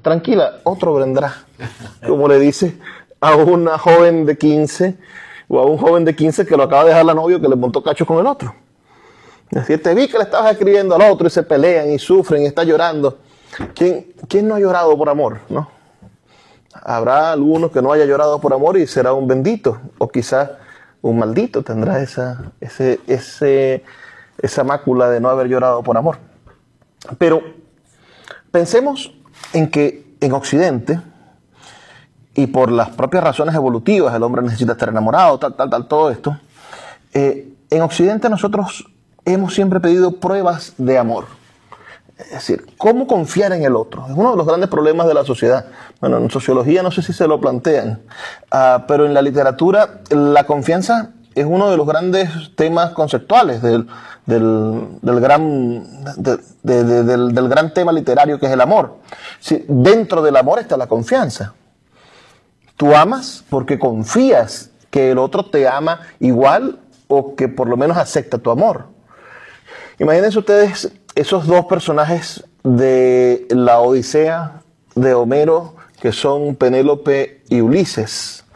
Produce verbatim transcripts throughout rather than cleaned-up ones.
tranquila, otro vendrá. Como le dice a una joven de quince o a un joven de quince que lo acaba de dejar la novia que le montó cacho con el otro. Es decir, te vi que le estabas escribiendo al otro y se pelean y sufren y está llorando. ¿Quién, quién no ha llorado por amor? ¿No? Habrá algunos que no haya llorado por amor y será un bendito, o quizás un maldito tendrá esa, ese, ese, esa mácula de no haber llorado por amor. Pero pensemos en que en Occidente, y por las propias razones evolutivas, el hombre necesita estar enamorado, tal, tal, tal, todo esto, eh, en Occidente nosotros hemos siempre pedido pruebas de amor. Es decir, ¿cómo confiar en el otro? Es uno de los grandes problemas de la sociedad. Bueno, en sociología no sé si se lo plantean, uh, pero en la literatura la confianza es uno de los grandes temas conceptuales del, del, del, gran, de, de, de, del, del gran tema literario que es el amor. Sí, dentro del amor está la confianza. Tú amas porque confías que el otro te ama igual o que por lo menos acepta tu amor. Imagínense ustedes esos dos personajes de la Odisea de Homero, que son Penélope y Ulises.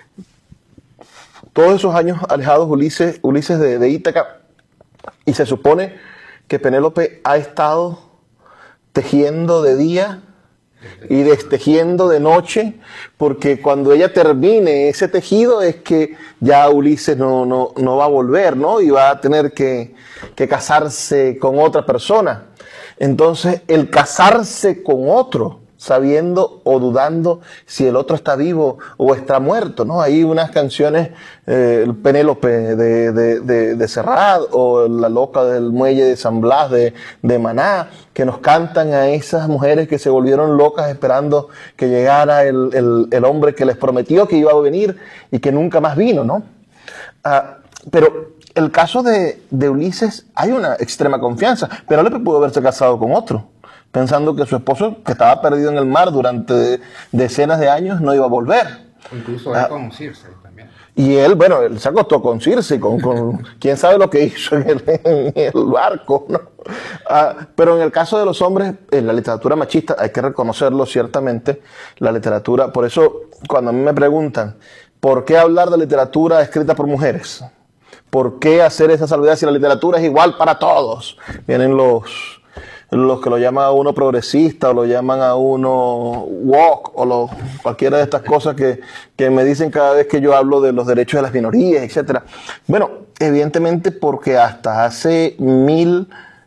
Todos esos años alejados Ulises, Ulises de, de Ítaca, y se supone que Penélope ha estado tejiendo de día y destejiendo de noche, porque cuando ella termine ese tejido es que ya Ulises no, no, no va a volver, ¿no? Y va a tener que, que casarse con otra persona. Entonces, el casarse con otro, sabiendo o dudando si el otro está vivo o está muerto, ¿no? Hay unas canciones, eh, el Penélope de, de, de, de Serrat o La loca del muelle de San Blas de, de Maná, que nos cantan a esas mujeres que se volvieron locas esperando que llegara el, el, el hombre que les prometió que iba a venir y que nunca más vino, ¿no? Ah, pero el caso de, de Ulises, hay una extrema confianza. Penélope pudo haberse casado con otro, pensando que su esposo, que estaba perdido en el mar durante decenas de años, no iba a volver. Incluso él con Circe también. Y él, bueno, él se acostó con Circe, con, con quién sabe lo que hizo en el, en el barco, ¿no? Ah, pero en el caso de los hombres, en la literatura machista, hay que reconocerlo ciertamente, la literatura, por eso cuando a mí me preguntan, ¿por qué hablar de literatura escrita por mujeres? ¿Por qué hacer esa salvedad si la literatura es igual para todos? Vienen los... los que lo llaman a uno progresista o lo llaman a uno woke o lo, cualquiera de estas cosas que, que me dicen cada vez que yo hablo de los derechos de las minorías, etcétera. Bueno, evidentemente porque hasta hace mil,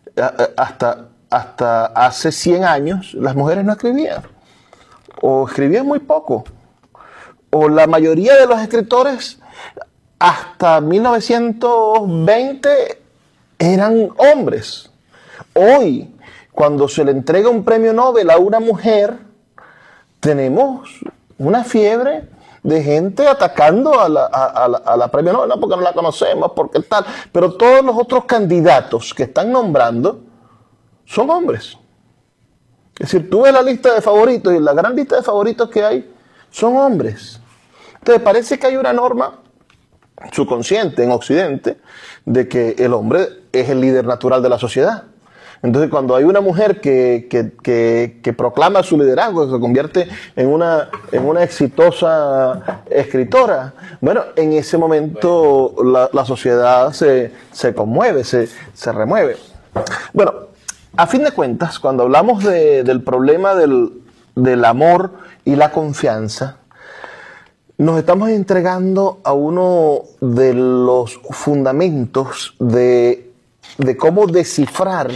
hasta, hasta hace cien años las mujeres no escribían o escribían muy poco, o la mayoría de los escritores hasta mil novecientos veinte eran hombres. Hoy, cuando se le entrega un premio Nobel a una mujer, tenemos una fiebre de gente atacando a la, a, a la, a la premio Nobel, no porque no la conocemos, porque tal, pero todos los otros candidatos que están nombrando son hombres. Es decir, tú ves la lista de favoritos y la gran lista de favoritos que hay son hombres. Entonces parece que hay una norma subconsciente en Occidente de que el hombre es el líder natural de la sociedad. Entonces, cuando hay una mujer que, que, que, que proclama su liderazgo, que se convierte en una, en una exitosa escritora, bueno, en ese momento la, la sociedad se, se conmueve, se, se remueve. Bueno, a fin de cuentas, cuando hablamos de, del problema del, del amor y la confianza, nos estamos entregando a uno de los fundamentos de, de cómo descifrar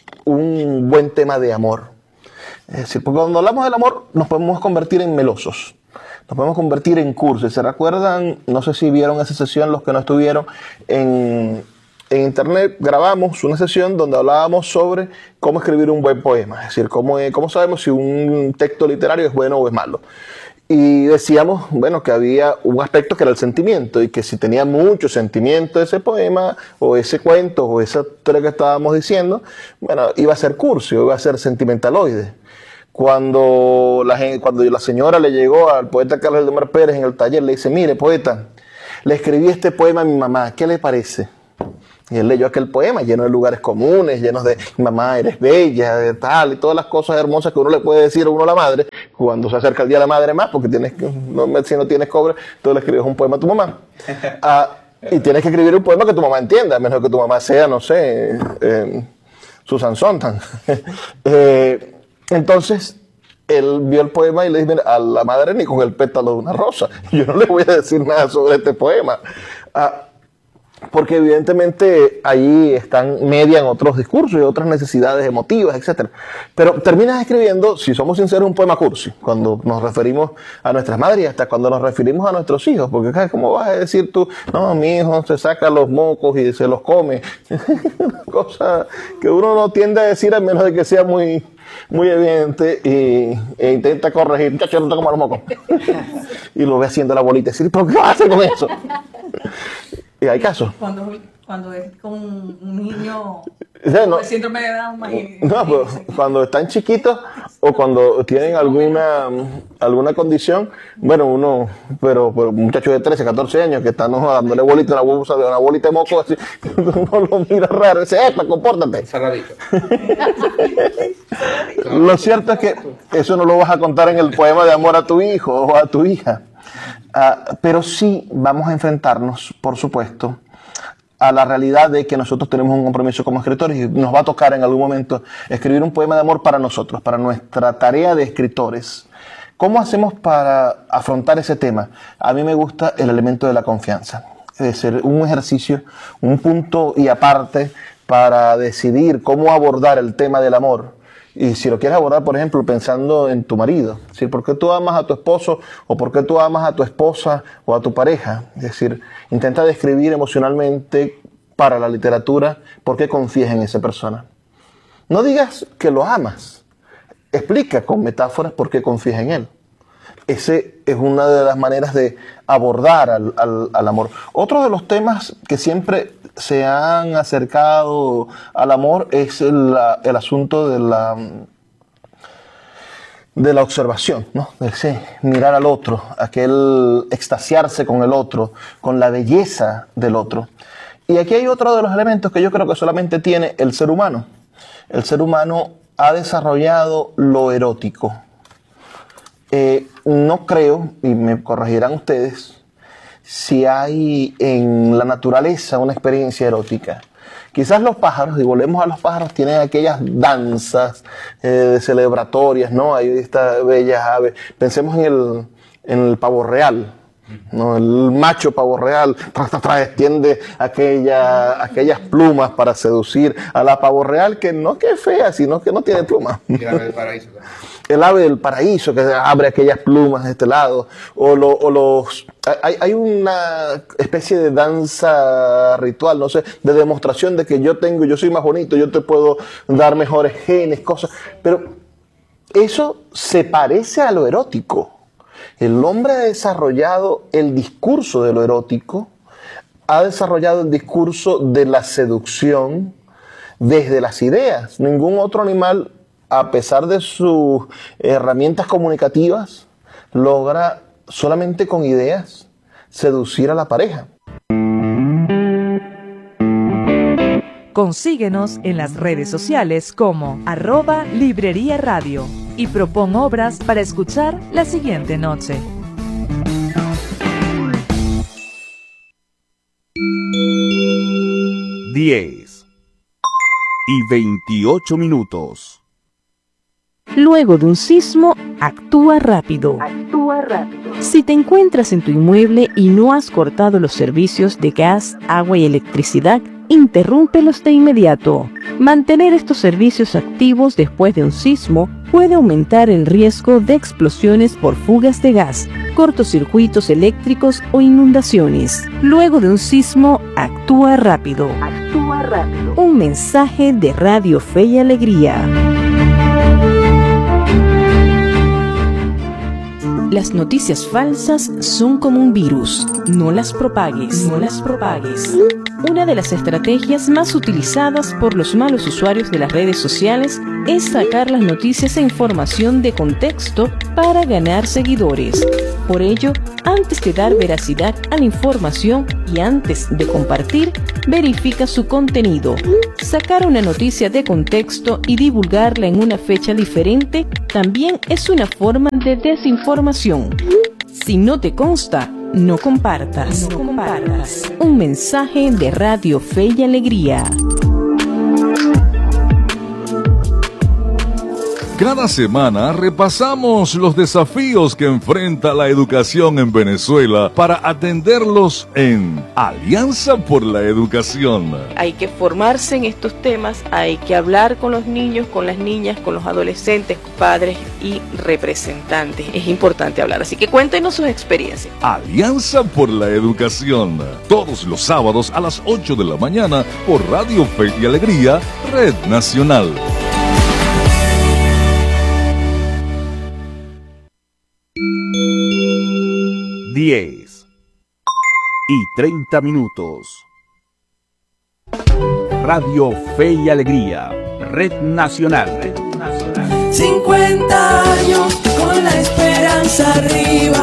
un buen tema de amor. Es decir, porque cuando hablamos del amor nos podemos convertir en melosos, nos podemos convertir en cursis. ¿Se recuerdan? No sé si vieron esa sesión los que no estuvieron en, en internet. Grabamos una sesión donde hablábamos sobre cómo escribir un buen poema, es decir, cómo, cómo sabemos si un texto literario es bueno o es malo. Y decíamos, bueno, que había un aspecto que era el sentimiento, y que si tenía mucho sentimiento ese poema, o ese cuento, o esa historia que estábamos diciendo, bueno, iba a ser cursi, o iba a ser sentimentaloide. Cuando la, cuando la señora le llegó al poeta Carlos Aldemar Pérez en el taller, le dice, mire, poeta, le escribí este poema a mi mamá, ¿qué le parece? Y él leyó aquel poema lleno de lugares comunes, llenos de mamá, eres bella, de tal, y todas las cosas hermosas que uno le puede decir a uno a la madre, Cuando se acerca el Día de la Madre más, porque tienes que, no, si no tienes cobre, tú le escribes un poema a tu mamá. Ah, y tienes que escribir un poema que tu mamá entienda, a menos que tu mamá sea, no sé, eh, Susan Sontag. eh, entonces, él vio el poema y le dijo, mira, a la madre ni con el pétalo de una rosa. Yo no le voy a decir nada sobre este poema. Ah, porque evidentemente allí están, median otros discursos y otras necesidades emotivas, etcétera. Pero terminas escribiendo, si somos sinceros, un poema cursi, cuando nos referimos a nuestras madres y hasta cuando nos referimos a nuestros hijos, porque ¿cómo vas a decir tú, no, mi hijo se saca los mocos y se los come? Una cosa que uno no tiende a decir a menos de que sea muy, muy evidente y, e intenta corregir, muchacho, no te comas los mocos. Y lo ve haciendo la bolita y decir, ¿pero qué vas a hacer con eso? Y hay casos. Cuando, cuando es con un niño, no, no, el síndrome de Down. No, pero cuando están chiquitos o cuando tienen alguna alguna condición, bueno, uno, pero, pero un muchacho de trece, catorce años que está no, dándole bolita, una bolsa de una bolita de moco, así, uno lo mira raro, dice, ¡epa, compórtate! Saladito. Lo cierto es que eso no lo vas a contar en el poema de amor a tu hijo o a tu hija. Uh, pero sí vamos a enfrentarnos, por supuesto, a la realidad de que nosotros tenemos un compromiso como escritores y nos va a tocar en algún momento escribir un poema de amor para nosotros, para nuestra tarea de escritores. ¿Cómo hacemos para afrontar ese tema? A mí me gusta el elemento de la confianza, es decir, un ejercicio, un punto y aparte para decidir cómo abordar el tema del amor. Y si lo quieres abordar, por ejemplo, pensando en tu marido, es decir, ¿por qué tú amas a tu esposo o por qué tú amas a tu esposa o a tu pareja? Es decir, intenta describir emocionalmente para la literatura por qué confías en esa persona. No digas que lo amas, explica con metáforas por qué confías en él. Ese es una de las maneras de abordar al, al, al amor. Otro de los temas que siempre se han acercado al amor es el, el asunto de la, de la observación, ¿no? De ese mirar al otro, aquel extasiarse con el otro, con la belleza del otro. Y aquí hay otro de los elementos que yo creo que solamente tiene el ser humano. El ser humano ha desarrollado lo erótico. Eh, no creo, y me corregirán ustedes, si hay en la naturaleza una experiencia erótica. Quizás los pájaros, y volvemos a los pájaros, tienen aquellas danzas eh, celebratorias, ¿no? Hay estas bellas aves. Pensemos en el, en el pavo real, ¿no? El macho pavo real tra, tra, tra, extiende aquella, aquellas plumas para seducir a la pavo real, que no que es fea, sino que no tiene plumas. Y el ave del paraíso también. El ave del paraíso que abre aquellas plumas de este lado, o, lo, o los hay, hay una especie de danza ritual, no sé, de demostración de que yo tengo, yo soy más bonito, yo te puedo dar mejores genes, cosas, pero eso se parece a lo erótico. El hombre ha desarrollado el discurso de lo erótico, ha desarrollado el discurso de la seducción desde las ideas. Ningún otro animal, a pesar de sus herramientas comunicativas, logra solamente con ideas seducir a la pareja. Consíguenos en las redes sociales como arroba Librería Radio y propon obras para escuchar la siguiente noche. diez y veintiocho minutos. Luego de un sismo, actúa rápido. Actúa rápido. Si te encuentras en tu inmueble y no has cortado los servicios de gas, agua y electricidad, interrúmpelos de inmediato. Mantener estos servicios activos después de un sismo puede aumentar el riesgo de explosiones por fugas de gas, cortocircuitos eléctricos o inundaciones. Luego de un sismo, actúa rápido. Actúa rápido. Un mensaje de Radio Fe y Alegría. Las noticias falsas son como un virus. No las propagues. No las propagues. Una de las estrategias más utilizadas por los malos usuarios de las redes sociales es sacar las noticias e información de contexto para ganar seguidores. Por ello, antes de dar veracidad a la información y antes de compartir, verifica su contenido. Sacar una noticia de contexto y divulgarla en una fecha diferente también es una forma de desinformación. Si no te consta, no compartas. No compartas. Un mensaje de Radio Fe y Alegría. Cada semana repasamos los desafíos que enfrenta la educación en Venezuela para atenderlos en Alianza por la Educación. Hay que formarse en estos temas, hay que hablar con los niños, con las niñas, con los adolescentes, padres y representantes. Es importante hablar, así que cuéntenos sus experiencias. Alianza por la Educación, todos los sábados a las ocho de la mañana por Radio Fe y Alegría, Red Nacional. diez y treinta minutos. Radio Fe y Alegría, Red Nacional. Red Nacional. cincuenta años con la esperanza arriba.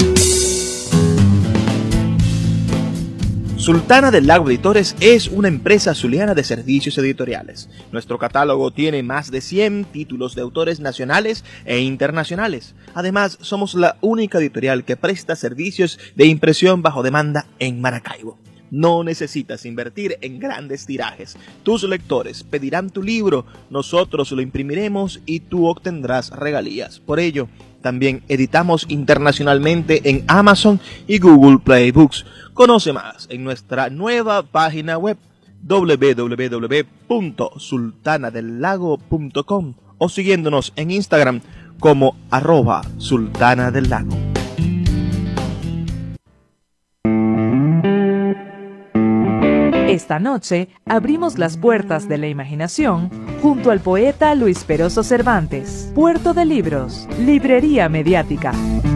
Sultana del Lago Editores es una empresa zuliana de servicios editoriales. Nuestro catálogo tiene más de cien títulos de autores nacionales e internacionales. Además, somos la única editorial que presta servicios de impresión bajo demanda en Maracaibo. No necesitas invertir en grandes tirajes. Tus lectores pedirán tu libro, nosotros lo imprimiremos y tú obtendrás regalías. Por ello, también editamos internacionalmente en Amazon y Google Play Books. Conoce más en nuestra nueva página web doble u doble u doble u punto sultana del lago punto com o siguiéndonos en Instagram como arroba sultana del lago. Esta noche abrimos las puertas de la imaginación junto al poeta Luis Peroso Cervantes. Puerto de Libros, Librería Mediática.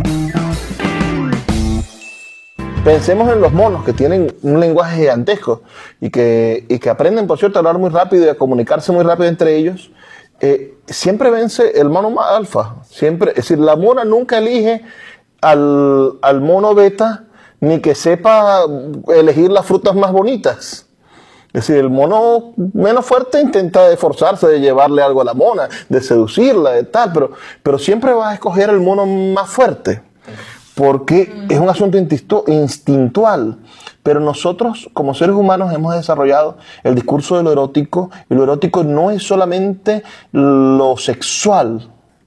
Pensemos en los monos que tienen un lenguaje gigantesco y que, y que aprenden, por cierto, a hablar muy rápido y a comunicarse muy rápido entre ellos. Eh, siempre vence el mono más alfa. Siempre, es decir, la mona nunca elige al, al mono beta ni que sepa elegir las frutas más bonitas. Es decir, el mono menos fuerte intenta esforzarse de llevarle algo a la mona, de seducirla, de tal, pero, pero siempre va a escoger el mono más fuerte, porque es un asunto instintual. Pero nosotros, como seres humanos, hemos desarrollado el discurso de lo erótico, y lo erótico no es solamente lo sexual.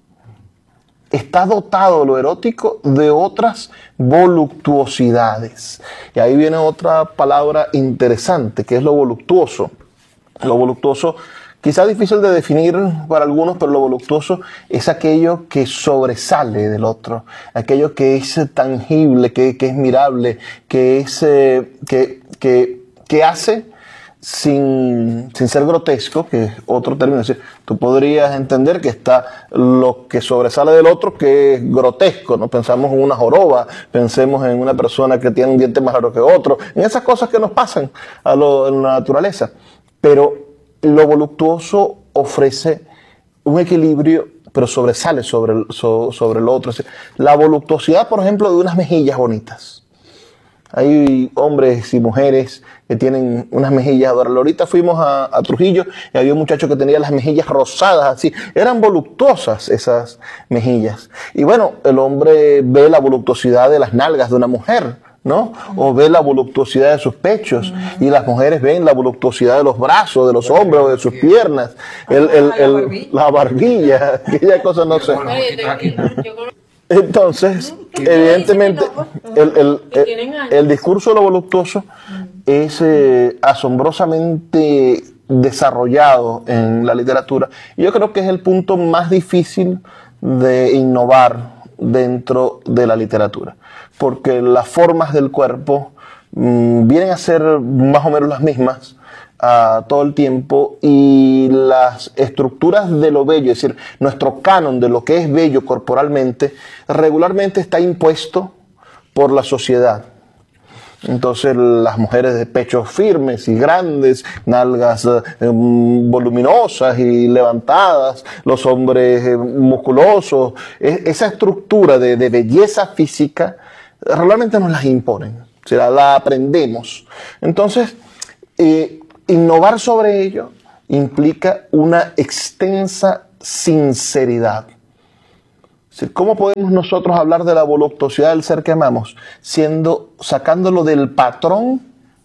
Está dotado lo erótico de otras voluptuosidades. Y ahí viene otra palabra interesante, que es lo voluptuoso. Lo voluptuoso, quizá difícil de definir para algunos, pero lo voluptuoso es aquello que sobresale del otro, aquello que es tangible, que, que es mirable, que, es, eh, que, que, que hace sin, sin ser grotesco, que es otro término. Es decir, tú podrías entender que está lo que sobresale del otro, que es grotesco, ¿no? Pensamos en una joroba, pensemos en una persona que tiene un diente más largo que otro, en esas cosas que nos pasan a lo, en la naturaleza. Pero lo voluptuoso ofrece un equilibrio, pero sobresale sobre el, so, sobre el otro. Es decir, la voluptuosidad, por ejemplo, de unas mejillas bonitas. Hay hombres y mujeres que tienen unas mejillas adorables. Ahorita fuimos a, a Trujillo y había un muchacho que tenía las mejillas rosadas así. Eran voluptuosas esas mejillas. Y bueno, el hombre ve la voluptuosidad de las nalgas de una mujer, ¿no? O ve la voluptuosidad de sus pechos, y las mujeres ven la voluptuosidad de los brazos, de los hombros, de sus piernas, el, el, el, la barbilla, aquella cosa, no sé. Entonces, evidentemente, el, el, el, el discurso de lo voluptuoso es eh, asombrosamente desarrollado en la literatura. Y yo creo que es el punto más difícil de innovar dentro de la literatura, porque las formas del cuerpo mmm, vienen a ser más o menos las mismas uh, todo el tiempo, y las estructuras de lo bello, es decir, nuestro canon de lo que es bello corporalmente, regularmente está impuesto por la sociedad. Entonces las mujeres de pechos firmes y grandes, nalgas eh, voluminosas y levantadas, los hombres eh, musculosos, eh, esa estructura de, de belleza física regularmente nos las imponen, o sea, la aprendemos. Entonces Eh, innovar sobre ello implica una extensa sinceridad. Es decir, ¿cómo podemos nosotros hablar de la voluptuosidad del ser que amamos? Siendo, sacándolo del patrón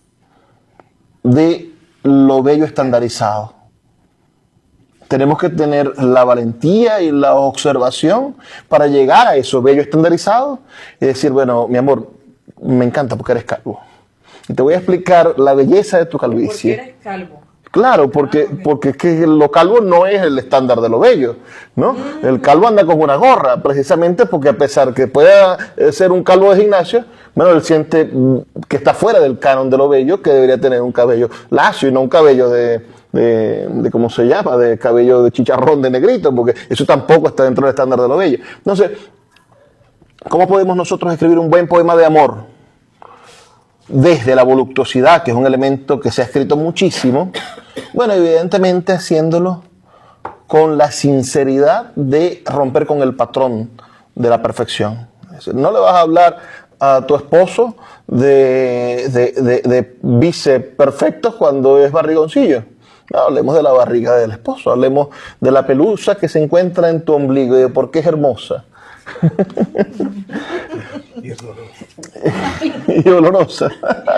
de lo bello estandarizado. Tenemos que tener la valentía y la observación para llegar a eso bello estandarizado y decir, bueno, mi amor, me encanta porque eres calvo. Y te voy a explicar la belleza de tu calvicie. ¿Por qué eres calvo? Claro, porque, Ah, okay. porque es que lo calvo no es el estándar de lo bello, ¿no? Mm. El calvo anda con una gorra, precisamente porque a pesar que pueda ser un calvo de gimnasio, bueno, él siente que está fuera del canon de lo bello, que debería tener un cabello lacio y no un cabello de, de, de ¿cómo se llama? De cabello de chicharrón de negrito, porque eso tampoco está dentro del estándar de lo bello. Entonces, ¿cómo podemos nosotros escribir un buen poema de amor? Desde la voluptuosidad, que es un elemento que se ha escrito muchísimo, bueno, evidentemente haciéndolo con la sinceridad de romper con el patrón de la perfección. Es decir, no le vas a hablar a tu esposo de, de, de, de bíceps perfectos cuando es barrigoncillo. No, hablemos de la barriga del esposo, hablemos de la pelusa que se encuentra en tu ombligo y de por qué es hermosa. Y olorosa. y olorosa.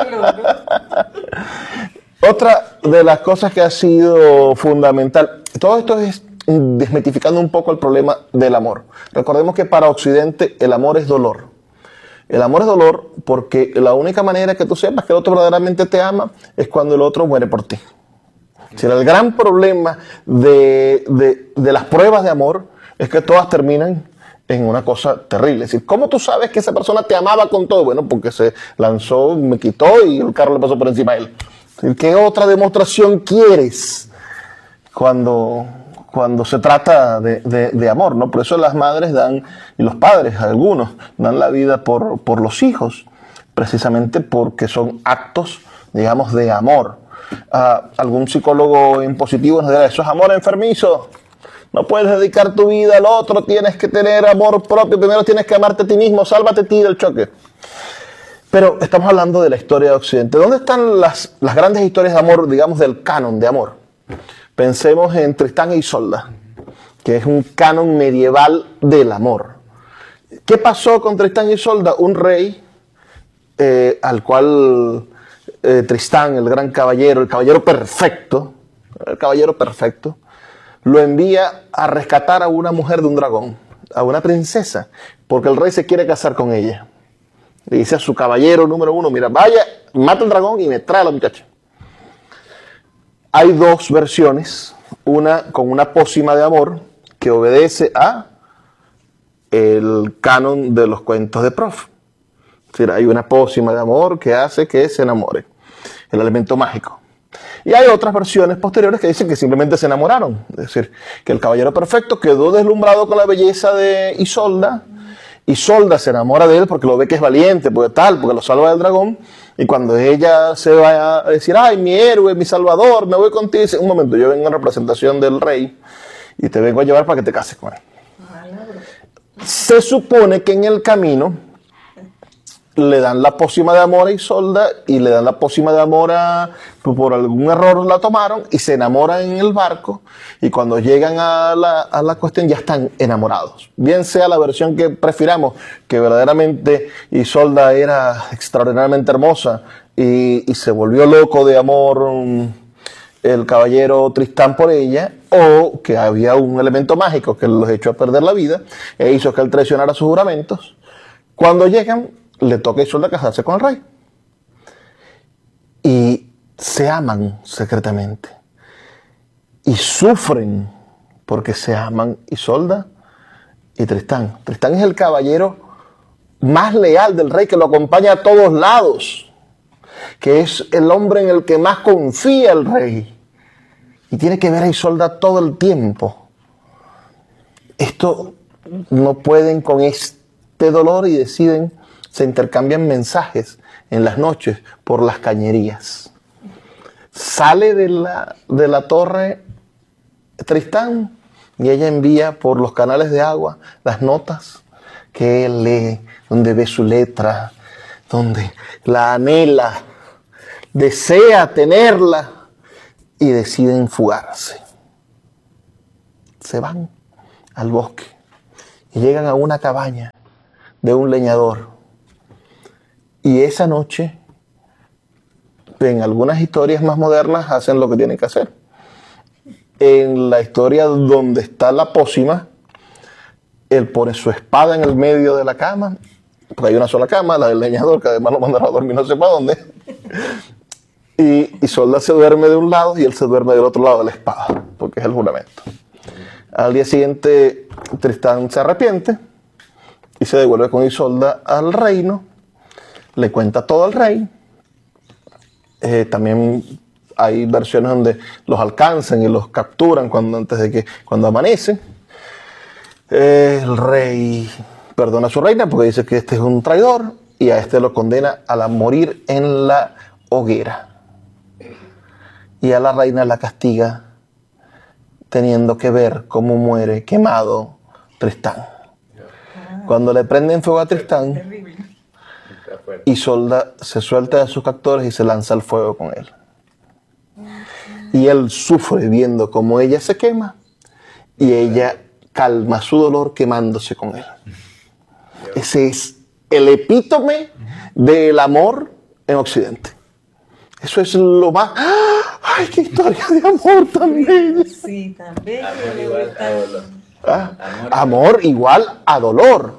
Otra de las cosas que ha sido fundamental, todo esto es desmitificando un poco el problema del amor. Recordemos que para Occidente el amor es dolor. El amor es dolor porque la única manera que tú sepas que el otro verdaderamente te ama es cuando el otro muere por ti. O sea, el gran problema de, de, de las pruebas de amor es que todas terminan en una cosa terrible. Es decir, ¿cómo tú sabes que esa persona te amaba con todo? Bueno, porque se lanzó, me quitó y el carro le pasó por encima a él. Es decir, ¿qué otra demostración quieres cuando, cuando se trata de, de, de amor, ¿no? Por eso las madres dan, y los padres, algunos, dan la vida por, por los hijos, precisamente porque son actos, digamos, de amor. Uh, algún psicólogo impositivo nos dirá, eso es amor enfermizo. No puedes dedicar tu vida al otro, tienes que tener amor propio, primero tienes que amarte a ti mismo, sálvate a ti del choque. Pero estamos hablando de la historia de Occidente. ¿Dónde están las, las grandes historias de amor, digamos, del canon de amor? Pensemos en Tristán e Isolda, que es un canon medieval del amor. ¿Qué pasó con Tristán e Isolda? Un rey eh, al cual eh, Tristán, el gran caballero, el caballero perfecto, el caballero perfecto, lo envía a rescatar a una mujer de un dragón, a una princesa, porque el rey se quiere casar con ella. Le dice a su caballero número uno, mira, vaya, mata el dragón y me trae a la muchacha. Hay dos versiones, una con una pócima de amor que obedece a el canon de los cuentos de Prof. Es decir, hay una pócima de amor que hace que se enamore, el elemento mágico. Y hay otras versiones posteriores que dicen que simplemente se enamoraron. Es decir, que el caballero perfecto quedó deslumbrado con la belleza de Isolda. Isolda se enamora de él porque lo ve que es valiente, porque tal, porque lo salva del dragón. Y cuando ella se va a decir, ay, mi héroe, mi salvador, me voy contigo, dice, un momento, yo vengo en representación del rey y te vengo a llevar para que te cases con él. Se supone que en el camino le dan la pócima de amor a Isolda y le dan la pócima de amor a, pues por algún error la tomaron y se enamoran en el barco y cuando llegan a la, a la cuestión ya están enamorados. Bien sea la versión que prefiramos, que verdaderamente Isolda era extraordinariamente hermosa y, y se volvió loco de amor um, el caballero Tristán por ella, o que había un elemento mágico que los echó a perder la vida e hizo que él traicionara sus juramentos. Cuando llegan, le toca a Isolda casarse con el rey. Y se aman secretamente. Y sufren porque se aman Isolda y Tristán. Tristán es el caballero más leal del rey, que lo acompaña a todos lados. Que es el hombre en el que más confía el rey. Y tiene que ver a Isolda todo el tiempo. Esto no pueden con este dolor y deciden, se intercambian mensajes en las noches por las cañerías. Sale de la, de la torre Tristán y ella envía por los canales de agua las notas que él lee, donde ve su letra, donde la anhela, desea tenerla y deciden fugarse. Se van al bosque y llegan a una cabaña de un leñador. Y esa noche, en algunas historias más modernas, hacen lo que tienen que hacer. En la historia donde está la pócima, él pone su espada en el medio de la cama, porque hay una sola cama, la del leñador, que además lo mandaron a dormir no sé para dónde. Y Isolda se duerme de un lado y él se duerme del otro lado de la espada, porque es el juramento. Al día siguiente, Tristán se arrepiente y se devuelve con Isolda al reino. Le cuenta todo al rey. Eh, también hay versiones donde los alcanzan y los capturan cuando, antes de que, cuando amanece. Eh, el rey perdona a su reina porque dice que este es un traidor y a este lo condena a la morir en la hoguera. Y a la reina la castiga teniendo que ver cómo muere quemado Tristán. Cuando le prenden fuego a Tristán, Isolda se suelta de sus captores y se lanza al fuego con él. Y él sufre viendo cómo ella se quema y ella calma su dolor quemándose con él. Ese es el epítome del amor en Occidente. Eso es lo más... ¡Ay, qué historia de amor tan bella! Sí, tan bella. Amor igual a dolor. ¿Ah? Amor igual a dolor.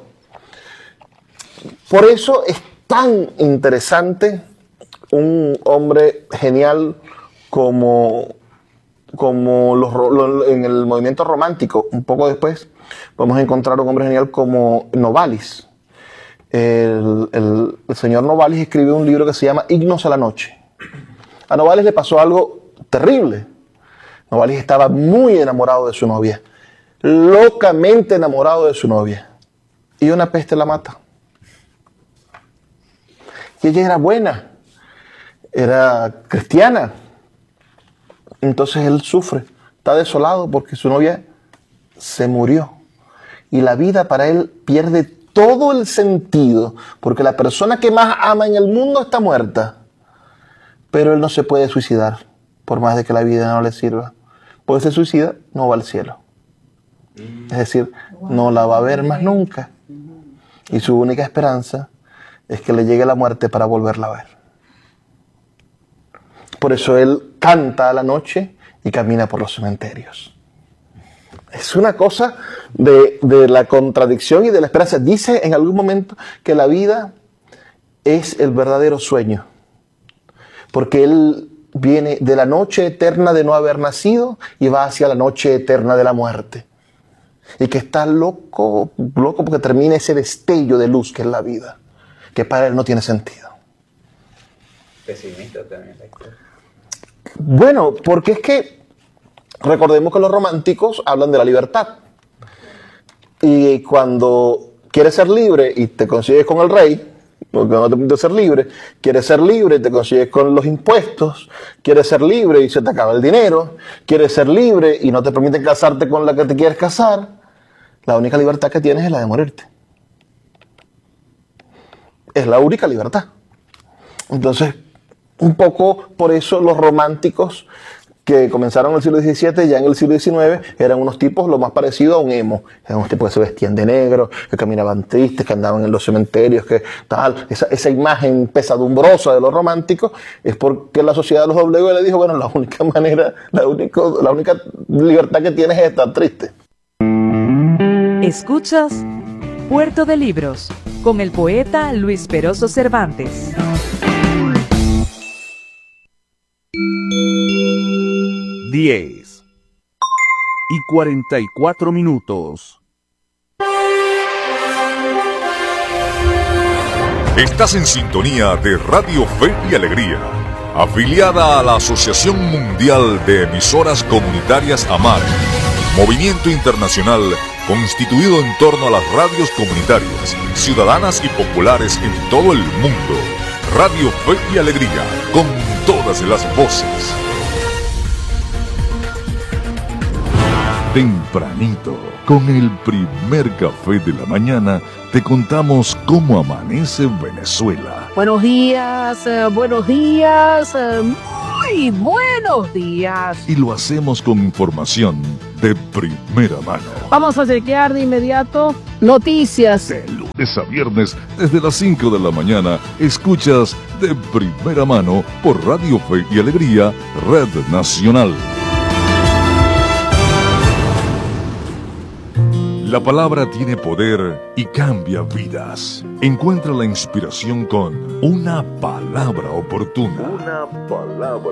Por eso es tan interesante un hombre genial como, como los, los, en el movimiento romántico. Un poco después vamos a encontrar un hombre genial como Novalis. El, el, el señor Novalis escribe un libro que se llama Himnos a la noche. A Novalis le pasó algo terrible. Novalis estaba muy enamorado de su novia, locamente enamorado de su novia, y una peste la mata. Y ella era buena, era cristiana. Entonces él sufre, está desolado porque su novia se murió. Y la vida para él pierde todo el sentido, porque la persona que más ama en el mundo está muerta. Pero él no se puede suicidar, por más de que la vida no le sirva. Pues se suicida, no va al cielo. Es decir, no la va a ver más nunca. Y su única esperanza es que le llegue la muerte para volverla a ver. Por eso él canta a la noche y camina por los cementerios. Es una cosa de, de la contradicción y de la esperanza. Dice en algún momento que la vida es el verdadero sueño. Porque él viene de la noche eterna de no haber nacido y va hacia la noche eterna de la muerte. Y que está loco, loco porque termina ese destello de luz que es la vida, que para él no tiene sentido. Pesimista también la historia. Bueno, porque es que recordemos que los románticos hablan de la libertad. Y cuando quieres ser libre y te consigues con el rey, porque no te permite ser libre, quieres ser libre y te consigues con los impuestos, quieres ser libre y se te acaba el dinero, quieres ser libre y no te permiten casarte con la que te quieres casar, la única libertad que tienes es la de morirte. Es la única libertad. Entonces, un poco por eso los románticos que comenzaron en el siglo diecisiete, ya en el siglo diecinueve, eran unos tipos lo más parecido a un emo. Eran unos tipos que se vestían de negro, que caminaban tristes, que andaban en los cementerios, que tal. Esa, esa imagen pesadumbrosa de los románticos es porque la sociedad de los doblegó y le dijo, bueno, la única manera, la, único, la única libertad que tienes es estar triste. Escuchas Puerto de Libros con el poeta Luis Peroso Cervantes. diez y cuarenta y cuatro minutos. Estás en sintonía de Radio Fe y Alegría, afiliada a la Asociación Mundial de Emisoras Comunitarias AMAR, movimiento internacional constituido en torno a las radios comunitarias, ciudadanas y populares en todo el mundo. Radio Fe y Alegría, con todas las voces. Tempranito, con el primer café de la mañana, te contamos cómo amanece Venezuela Buenos días, eh, buenos días, eh, muy buenos días. Y lo hacemos con información de primera mano. Vamos a chequear de inmediato noticias. De lunes a viernes, desde las cinco de la mañana, escuchas de primera mano por Radio Fe y Alegría, Red Nacional. La palabra tiene poder y cambia vidas. Encuentra la inspiración con una palabra oportuna. Una palabra